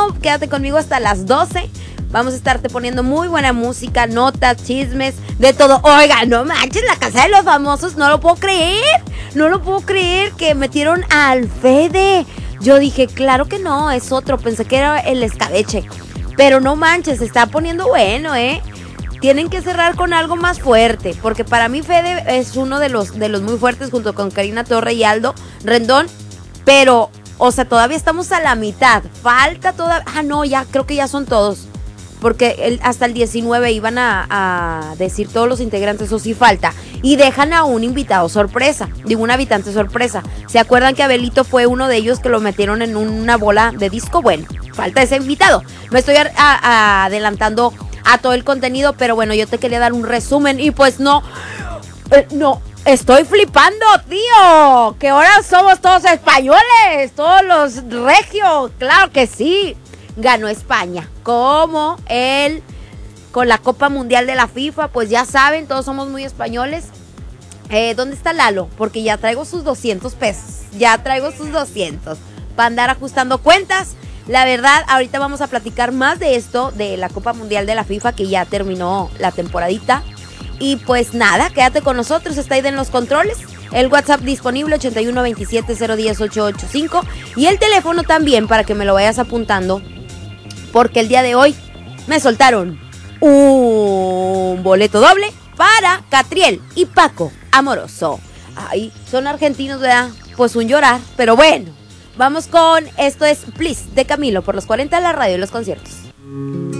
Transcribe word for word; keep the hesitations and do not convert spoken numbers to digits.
no, quédate conmigo hasta las doce. Vamos a estarte poniendo muy buena música, notas, chismes, de todo. Oiga, no manches, la Casa de los Famosos, no lo puedo creer. No lo puedo creer que metieron al Fede. Yo dije, claro que no, es otro. Pensé que era el escabeche. Pero no manches, se está poniendo bueno, ¿eh? Tienen que cerrar con algo más fuerte. Porque para mí Fede es uno de los, de los muy fuertes junto con Karina Torre y Aldo Rendón. Pero, o sea, todavía estamos a la mitad. Falta todavía... Ah, no, ya, creo que ya son todos. Porque el, hasta el diecinueve iban a, a decir todos los integrantes, eso sí falta. Y dejan a un invitado sorpresa, digo, un habitante sorpresa. ¿Se acuerdan que Abelito fue uno de ellos que lo metieron en una bola de disco? Bueno, falta ese invitado. Me estoy a, a, adelantando a todo el contenido, pero bueno, yo te quería dar un resumen y pues no, eh, no, estoy flipando, tío. Que ahora somos todos españoles, todos los regios, claro que sí. Ganó España, como él con la Copa Mundial de la FIFA, pues ya saben, todos somos muy españoles. Eh, ¿Dónde está Lalo? Porque ya traigo sus doscientos pesos, ya traigo sus doscientos para andar ajustando cuentas. La verdad, ahorita vamos a platicar más de esto, de la Copa Mundial de la FIFA, que ya terminó la temporadita. Y pues nada, quédate con nosotros, está ahí en los controles. El WhatsApp disponible ochenta y uno veintisiete cero diez ocho ocho cinco. Y el teléfono también para que me lo vayas apuntando. Porque el día de hoy me soltaron un boleto doble para Catriel y Paco Amoroso. Ay, son argentinos, ¿verdad? Pues un llorar, pero bueno. Vamos con Esto es Please de Camilo por los cuarenta de la radio y los conciertos.